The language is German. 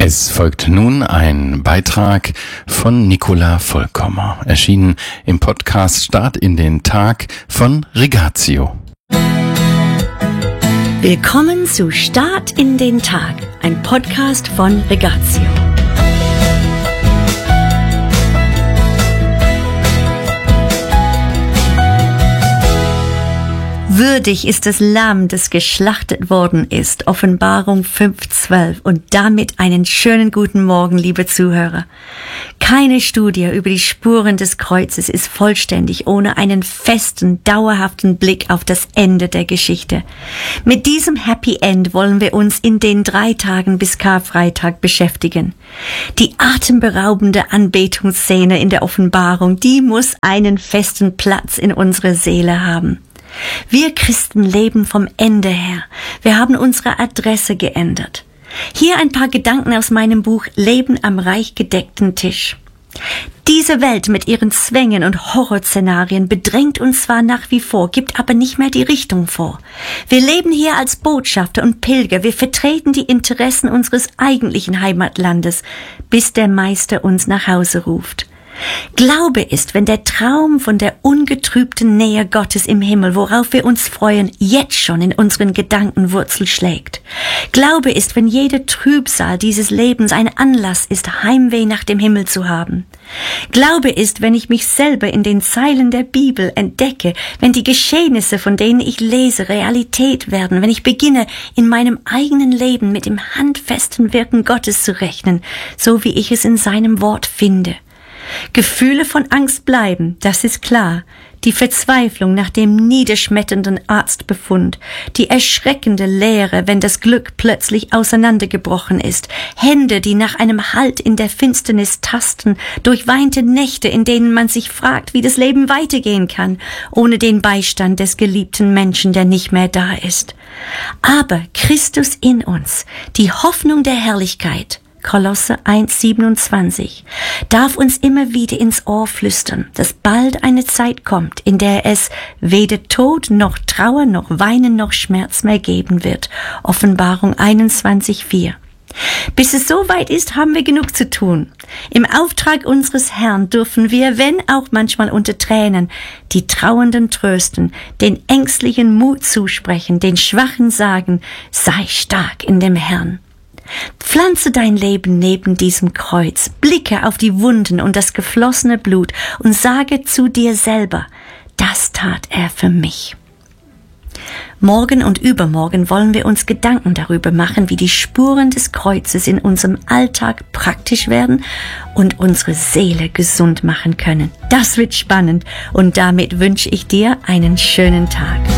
Es folgt nun ein Beitrag von Nicola Vollkommer, erschienen im Podcast Start in den Tag von Rigatio. Willkommen zu Start in den Tag, ein Podcast von Rigatio. Würdig ist das Lamm, das geschlachtet worden ist. Offenbarung 5,12. Und damit einen schönen guten Morgen, liebe Zuhörer. Keine Studie über die Spuren des Kreuzes ist vollständig ohne einen festen, dauerhaften Blick auf das Ende der Geschichte. Mit diesem Happy End wollen wir uns in den 3 Tagen bis Karfreitag beschäftigen. Die atemberaubende Anbetungsszene in der Offenbarung, die muss einen festen Platz in unserer Seele haben. Wir Christen leben vom Ende her. Wir haben unsere Adresse geändert. Hier ein paar Gedanken aus meinem Buch Leben am reich gedeckten Tisch. Diese Welt mit ihren Zwängen und Horrorszenarien bedrängt uns zwar nach wie vor, gibt aber nicht mehr die Richtung vor. Wir leben hier als Botschafter und Pilger, wir vertreten die Interessen unseres eigentlichen Heimatlandes, bis der Meister uns nach Hause ruft. Glaube ist, wenn der Traum von der ungetrübten Nähe Gottes im Himmel, worauf wir uns freuen, jetzt schon in unseren Gedanken Wurzel schlägt. Glaube ist, wenn jede Trübsal dieses Lebens ein Anlass ist, Heimweh nach dem Himmel zu haben. Glaube ist, wenn ich mich selber in den Zeilen der Bibel entdecke, wenn die Geschehnisse, von denen ich lese, Realität werden, wenn ich beginne, in meinem eigenen Leben mit dem handfesten Wirken Gottes zu rechnen, so wie ich es in seinem Wort finde. Gefühle von Angst bleiben, das ist klar. Die Verzweiflung nach dem niederschmetternden Arztbefund, die erschreckende Leere, wenn das Glück plötzlich auseinandergebrochen ist, Hände, die nach einem Halt in der Finsternis tasten, durchweinte Nächte, in denen man sich fragt, wie das Leben weitergehen kann, ohne den Beistand des geliebten Menschen, der nicht mehr da ist. Aber Christus in uns, die Hoffnung der Herrlichkeit, Kolosser 1,27, darf uns immer wieder ins Ohr flüstern, dass bald eine Zeit kommt, in der es weder Tod noch Trauer noch Weinen noch Schmerz mehr geben wird. Offenbarung 21,4. Bis es soweit ist, haben wir genug zu tun. Im Auftrag unseres Herrn dürfen wir, wenn auch manchmal unter Tränen, die Trauernden trösten, den Ängstlichen Mut zusprechen, den Schwachen sagen, sei stark in dem Herrn. Pflanze dein Leben neben diesem Kreuz, blicke auf die Wunden und das geflossene Blut und sage zu dir selber, das tat er für mich. Morgen und übermorgen wollen wir uns Gedanken darüber machen, wie die Spuren des Kreuzes in unserem Alltag praktisch werden und unsere Seele gesund machen können. Das wird spannend und damit wünsche ich dir einen schönen Tag.